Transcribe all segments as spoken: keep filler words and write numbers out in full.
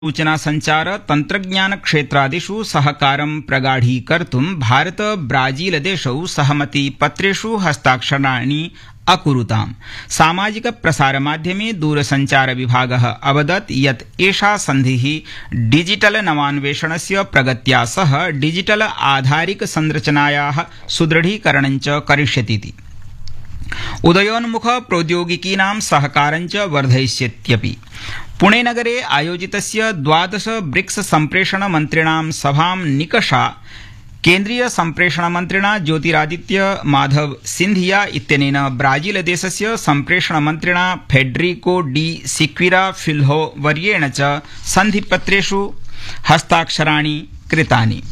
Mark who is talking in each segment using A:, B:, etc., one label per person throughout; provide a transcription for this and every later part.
A: सूचना संचार तंत्रज्ञान क्षेत्रादिषु सहकारं प्रगाढीकर्तुं भारत ब्राजील देशौ सहमति पत्रेषु हस्ताक्षराणि अकुरुताम्। सामाजिक प्रसार माध्यमे दूरसंचार विभागः अवदत् यत् एषा सन्धिः डिजिटल नवान्वेषणस्य प्रगत्या सह डिजिटल आधारिक संरचनायाः सुदृढीकरणञ्च करिष्यतीति। उदयोन्मुख प्रौद्योगिकीनां सहकारञ्च वर्धयिष्यत्यपि। पुणे नगरे आयोजितस्य द्वादश ब्रिक्स सम्प्रेषण मन्त्रिणां सभां निकषा केन्द्रीय सम्प्रेषण मन्त्रिणा ज्योतिरादित्य माधव सिंधिया इत्यनेन ब्राजील देशस्य सम्प्रेषण मन्त्रिणा फेडरिको डी सिक्विरा फिल्हो वर्येण च सन्धिपत्रेषु हस्ताक्षराणि कृतानि।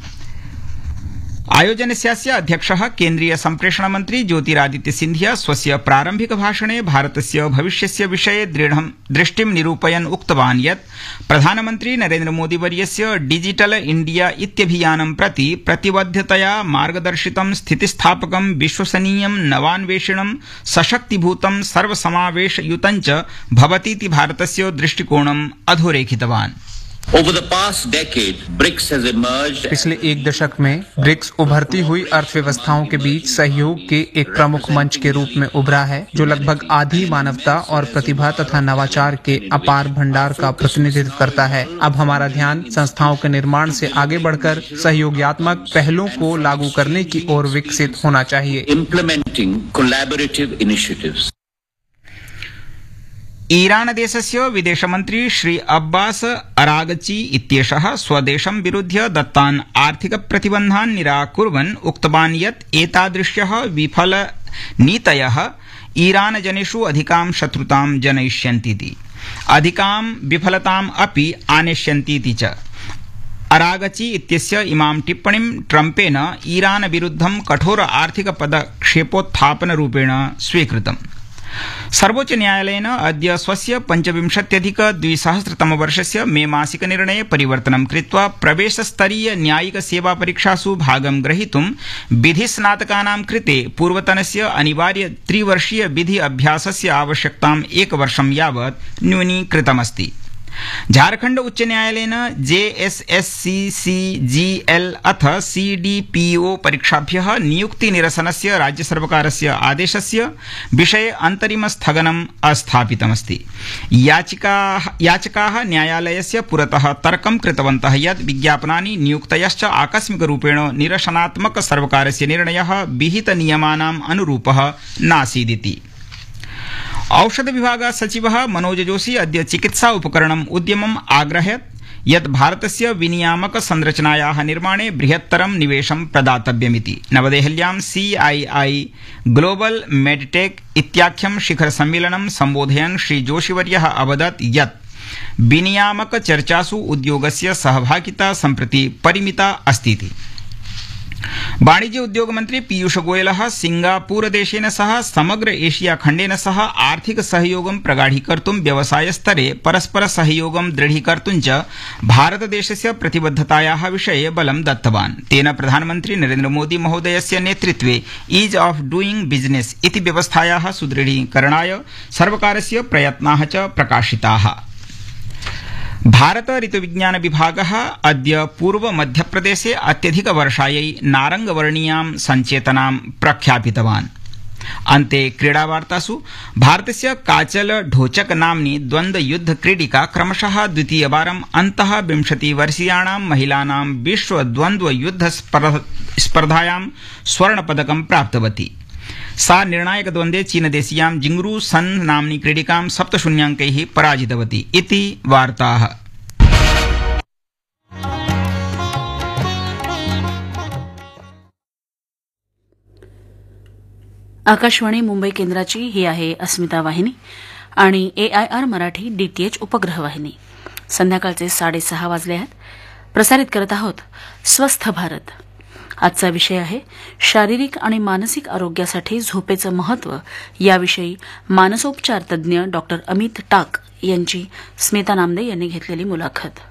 A: आयोजनस्यास्य अध्यक्षः केन्द्रीय सम्प्रेषण मन्त्री ज्योतिरादित्य सिंधिया स्वस्य प्रारम्भिक भाषणे भारतस्य भविष्यस्य विषये दृढं दृष्टिं निरूपयन् उक्तवान् यत् प्रधानमन्त्री नरेन्द्र मोदी वर्यस्य डिजिटल इंडिया इत्यभियानं प्रति प्रतिबद्धतया मार्गदर्शितं स्थितिस्थापकं विश्वसनीयं नवान्वेषणं सशक्तिभूतं सर्वसमावेशयुतं च भवतीति भारतस्य दृष्टिकोणम् अधोरेखितवान्।
B: Over the past decade, BRICS has emerged.
C: पिछले एक दशक में ब्रिक्स उभरती हुई अर्थव्यवस्थाओं के बीच सहयोग के एक प्रमुख मंच के रूप में उभरा है, जो लगभग आधी मानवता और प्रतिभा तथा नवाचार के अपार भंडार का प्रतिनिधित्व करता है। अब हमारा ध्यान संस्थाओं के निर्माण से आगे बढ़कर सहयोगात्मक पहलों को लागू करने की ओर विकसित होना चाहिए।
B: Implementing collaborative initiatives.
A: ईरान देशस्य विदेशमन्त्री श्री अब्बास अरागची इत्येषः स्वदेशं विरुध्य दत्तान् आर्थिक प्रतिबन्धान् निराकुर्वन् उक्तवान् यत् एतादृश्यः विफलनीतयः ईरान जनेषु अधिकां शत्रुतां जनयिष्यन्तीति, अधिकां विफलताम् अपि आनेष्यन्तीति च। अरागची इत्यस्य इमां टिप्पणीं ट्रम्पेन ईरान विरुद्धं कठोर आर्थिक पदक्षेपोत्थापनरूपेण स्वीकृतम्। सर्वोच्च न्यायालयेन अद्य स्वस्य पञ्चविंशत्यधिक द्विसहस्रतमवर्षस्य मे मासिक निर्णये परिवर्तनं कृत्वा प्रवेशस्तरीय न्यायिक सेवा परीक्षासु भागं ग्रहीतुं विधिस्नातकानां कृते पूर्वतनस्य अनिवार्य त्रिवर्षीय विधि अभ्यासस्य आवश्यकताम् एकवर्षं यावत् न्यूनीकृतमस्ति। झारखंड उच्च न्यायालयेन जेएसएससीसीजीएल अथ सीडीपीओ परीक्षाभ्यः नियुक्ति निरसनस्य राज्य सर्वकारस्य आदेशस्य विषये अन्तरिम स्थगनम् अस्थापितमस्ति। याचिकाः याचकाः न्यायालयस्य पुरतः तर्कं कृतवन्तः यत् विज्ञापनानि नियुक्तयश्च आकस्मिकरूपेण निरसनात्मक सर्वकारस्य निर्णयः विहित नियमानाम् अनुरूपः नासीदिति। औषध विभाग सचिवः मनोज जोशी अद्य चिकित्सा उपकरणम् उद्यमम् आग्रहयत् यत् भारतस्य विनियामक संरचनायाः निर्माणे बृहत्तरं निवेशं प्रदातव्यमिति। नवदेहल्यां सीआईआई ग्लोबल मेडटेक इत्याख्यं शिखर सम्मेलनं सम्बोधयन् श्री जोशीवर्यः अवदत् यत् विनियामक चर्चासु उद्योगस्य सहभागिता सम्प्रति परिमिता अस्तीति। वाणिज्य उद्योग मंत्री पीयूष गोयलः सिंगापुर देशेन सह समग्र एशिया खण्डेन सह आर्थिक सहयोगं प्रगाढीकर्तुं व्यवसाय स्तरे परस्पर सहयोगं दृढीकर्तुं च भारतदेशस्य प्रतिबद्धतायाः विषये बलं दत्तवान्। तेन प्रधानमन्त्री नरेन्द्र मोदी महोदयस्य नेतृत्वे ईज ऑफ डूइंग बिजनेस इति व्यवस्थायाः सुदृढीकरणाय सर्वकारस्य प्रयत्नाः च प्रकाशिताः। भारत ऋतुविज्ञान विभागः अद्य पूर्व मध्यप्रदेशे अत्यधिक वर्षायै नारंगवर्णीयां संचेतनां प्रख्यापितवान्। अन्ते क्रीडावार्तासु भारतस्य काचल ढोचक नाम्नी द्वन्द्वयुद्ध क्रीडिका क्रमशः द्वितीयवारम् अन्तः विंशतिवर्षीयाणां महिलानां विश्व द्वन्द्वयुद्ध स्पर्धायां स्वर्णपदकं प्राप्तवती। सा निर्णायकद्वन्द्वे चीनदेशीयां जिंगरू सन नाम्नी क्रीडिकां सप्तशून्याङ्कैः पराजितवती इति वार्ताः।
D: आकाशवाणी मुंबई केंद्राची ही आहे अस्मिता वाहिनी आणि एआयआर मराठी डीटीएच उपग्रह वाहिनी। संध्याकाळचे साडेसहा वाजले आहेत। प्रसारित करत आहोत स्वस्थ भारत। आजचा विषय आहे शारीरिक आणि मानसिक आरोग्यासाठी झोपेचं महत्त्व, याविषयी मानसोपचार तज्ज्ञ डॉक्टर अमित टाक यांची स्मिता नामदे यांनी घेतलेली मुलाखत।